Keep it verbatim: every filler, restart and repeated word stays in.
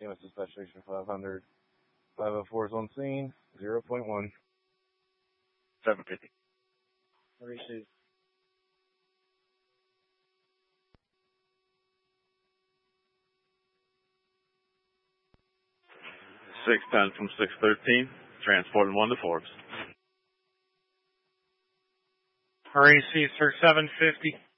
C M S Dispatch Station five hundred. five oh four is on scene. zero point one. seven fifty. Receive. six ten from six thirteen, transporting one to Forbes. R A C, sir, seven fifty.